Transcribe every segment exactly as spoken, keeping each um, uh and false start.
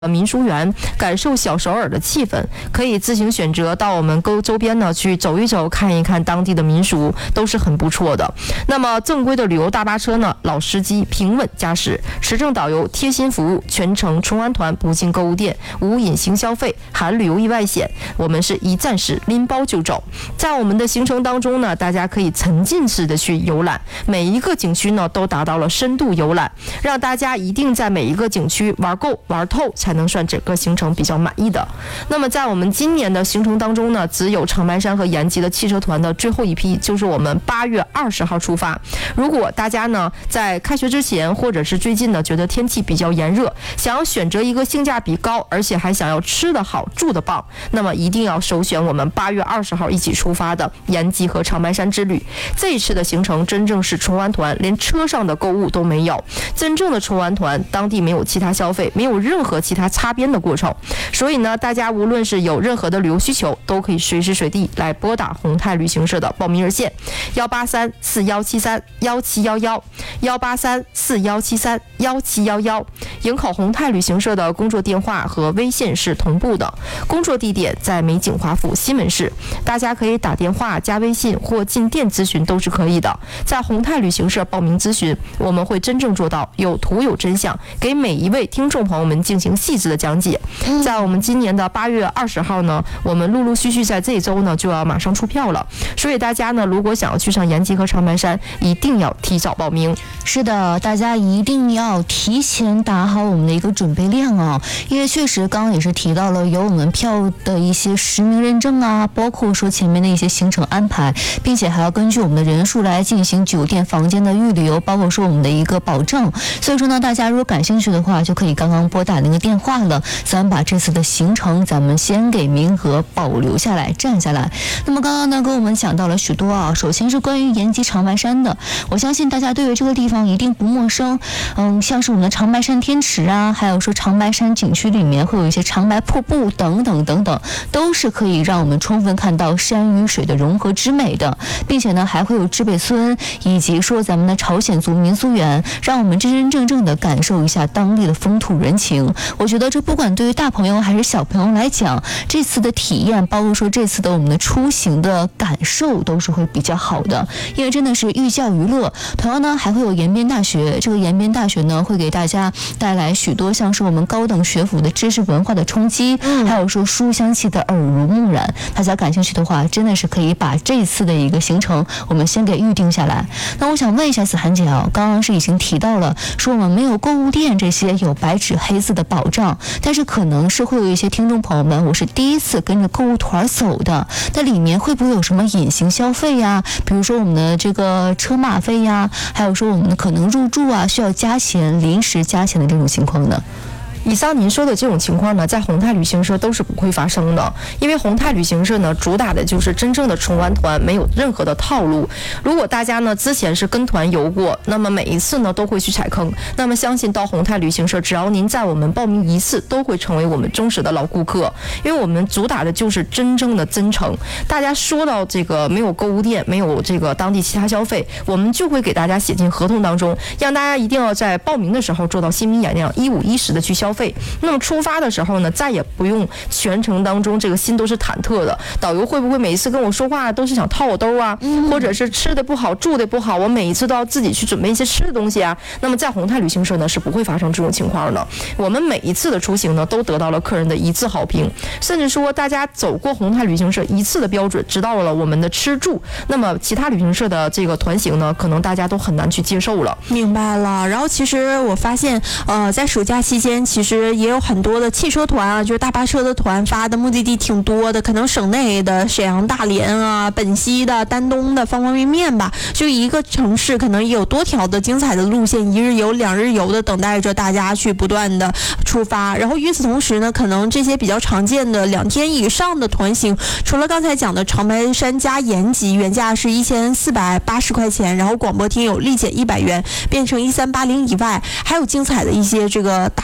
民俗园，感受小首尔的气氛，可以自行选择到我们沟周边呢去走一走，看一看当地的民俗，都是很不错的。那么正规的旅游大巴车呢，老司机平稳驾驶，持证导游贴心服务，全程冲完团不进购物店，无隐形消费，含旅游意外险，我们是一站式拎包就走。在我们的行程当中呢，大家可以沉浸式的去游览，每一个景区呢都达到了深度游览，让大家一定在每一个景区玩够玩透，才能算整个行程比较满意的。那么在我们今年的行程当中呢，只有长白山和延吉的汽车团的最后一批，就是我们八月二十号出发。如果大家呢在开学之前或者是最近呢觉得天气比较炎热，想要选择一个性价比高，而且还想要吃得好住得棒，那么一定要首选我们八月二十号一起出发的延吉和长白山之旅。这一次的行程真正是冲完团，连车上的购物都没有，真正的冲完团，当地没有其他消费，没有任何其他擦边的过程。所以呢，大家无论是有任何的旅游需求，都可以随时随地来拨打宏泰旅行社的报名热线幺八三四幺七三幺七幺幺幺八三四幺七三幺七幺幺。营口宏泰旅行社的工作电话和微信是同步的，工作地点在美景华府西门市，大家可以打电话加微信或进店咨询都是可以的。在宏泰旅行社报名咨询，我们会真正做到有图有真相，给每一位听众朋友们进行细致的讲解。在我们今年的八月二十号呢，我们陆陆续续在这一周呢就要马上出票了，所以大家呢如果想要去上延吉和长白山，一定要提早报名。 是的，大家一定要提前打好我们的一个准备量啊，因为确实刚刚也是提到了有我们票的一些实名认证啊，包括说前面的一些行程安排，并且还要根据我们的人数来进行酒店房间的预留，包括说我们的一个保证。所以说呢，大家如果感兴趣的话，就可以刚刚拨打那个电话了，咱们把这次的行程咱们先给名额保留下来占下来。那么刚刚呢跟我们讲到了许多啊，首先是关于延吉长白山的，我相信大家对于这个地方一定不陌生。嗯，像是我们的长白山天池啊，还有说长白山景区里面会有一些长白瀑布等等等等，都是可以让我们充分看到山与水的融合之美的，并且呢还会有知北村以及说咱们的朝鲜族民俗园，让我们真真正正的感受一下当地的风土人情。我觉得这不管对于大朋友还是小朋友来讲，这次的体验包括说这次的我们的出行的感受都是会比较好的，因为真的是寓教于乐。同样呢还会有延边大学，这个延边大学呢会给大家带来许多像是我们高等学府的知识文化的冲击，嗯、还有说书香气的耳濡目染。大家感兴趣的话，真的是可以把这次的一个行程我们先给预定下来。那我想问一下子涵姐啊，刚刚是已经提到了说我们没有购物店这些有白纸黑字的保障，但是可能是会有一些听众朋友们，我是第一次跟着购物团走的，那里面会不会有什么隐形消费呀？比如说我们的这个车马费呀，还有说我们的可能入住啊需要加钱，临时加钱的这种情况呢？ 以上您说的这种情况呢，在宏泰旅行社都是不会发生的，因为宏泰旅行社呢主打的就是真正的冲完团，没有任何的套路。如果大家呢之前是跟团游过，那么每一次呢都会去踩坑，那么相信到宏泰旅行社，只要您在我们报名一次，都会成为我们忠实的老顾客，因为我们主打的就是真正的真诚。大家说到这个没有购物店，没有这个当地其他消费，我们就会给大家写进合同当中，让大家一定要在报名的时候做到心明眼亮，一五一十的去消费。那么出发的时候呢，再也不用全程当中这个心都是忐忑的，导游会不会每一次跟我说话都是想套我兜啊，或者是吃的不好住的不好，我每一次都要自己去准备一些吃的东西啊。那么在宏泰旅行社呢是不会发生这种情况的，我们每一次的出行呢都得到了客人的一致好评，甚至说大家走过宏泰旅行社一次的标准，知道了我们的吃住，那么其他旅行社的这个团型呢，可能大家都很难去接受了。 明白了。然后其实我发现呃在暑假期间其实也有很多的汽车团啊，就是大巴车的团发的目的地挺多的，可能省内的沈阳、大连啊、本溪的、丹东的方方面面吧，就一个城市可能也有多条的精彩的路线，一日游、两日游的等待着大家去不断的出发。然后与此同时呢，可能这些比较常见的两天以上的团型，除了刚才讲的长白山加延吉原价是一千四百八十块钱，然后广播厅有立减一百元变成一三八零以外，还有精彩的一些这个大巴车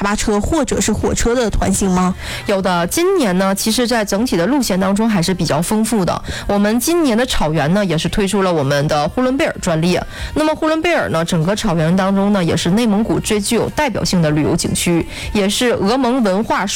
或者是火车的团行吗？ 有的，今年呢，其实在整体的路线当中还是比较丰富的。我们今年的草原呢，也是推出了我们的呼伦贝尔专列。那么呼伦贝尔呢，整个草原当中呢，也是内蒙古最具有代表性的旅游景区，也是俄蒙文化